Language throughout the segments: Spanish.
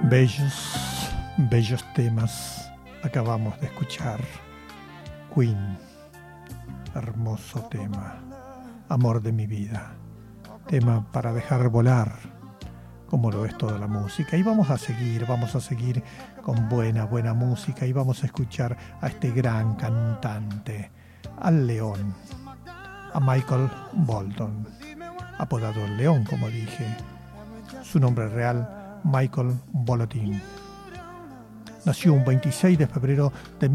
Bellos temas acabamos de escuchar. Queen, hermoso tema, amor de mi vida, tema para dejar volar, como lo es toda la música. Y vamos a seguir con buena música, y vamos a escuchar a este gran cantante, al León, a Michael Bolton, apodado el León, como dije. Su nombre real, Michael Bolotin. Nació un 26 de febrero de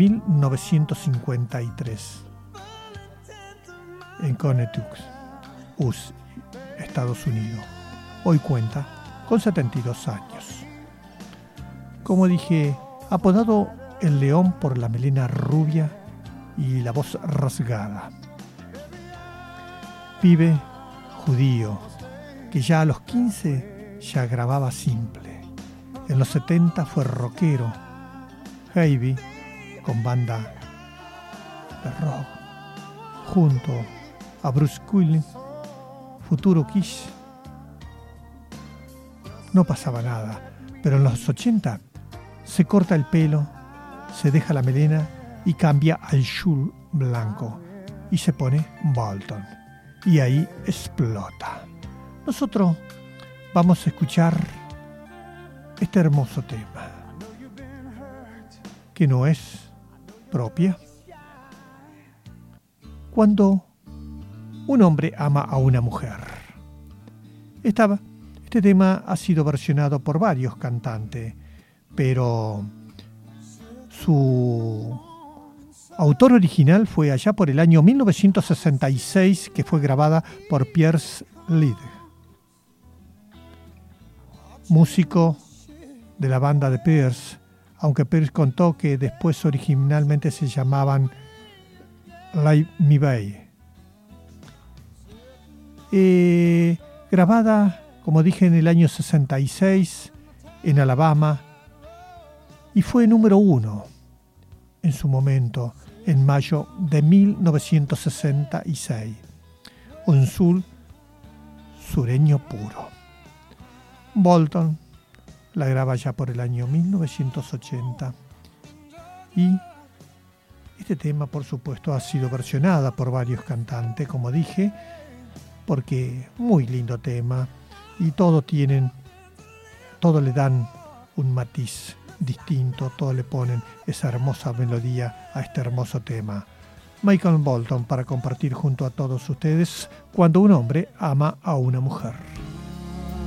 1953 en Connecticut, Estados Unidos. Hoy cuenta con 72 años. Como dije, apodado el León por la melena rubia y la voz rasgada. Pibe judío que ya a los 15 ya grababa simple. En los 70 fue rockero, heavy, con banda de rock, junto a Bruce Kulick, Futuro Kiss. No pasaba nada, pero en los 80 se corta el pelo, se deja la melena y cambia al shul blanco y se pone Bolton. Y ahí explota. Nosotros vamos a escuchar este hermoso tema, que no es propia. Cuando un hombre ama a una mujer. Este tema ha sido versionado por varios cantantes, pero su autor original fue allá por el año 1966, que fue grabada por Piers Lidd, músico de la banda de Pierce, aunque Pierce contó que después originalmente se llamaban Live Me Bay. Grabada, como dije, en el año 66 en Alabama, y fue número 1 en su momento en mayo de 1966. Un soul sureño puro. Bolton la graba ya por el año 1980, y este tema, por supuesto, ha sido versionada por varios cantantes, como dije, porque muy lindo tema, y todo le dan un matiz distinto, todo le ponen esa hermosa melodía a este hermoso tema. Michael Bolton, para compartir junto a todos ustedes, cuando un hombre ama a una mujer.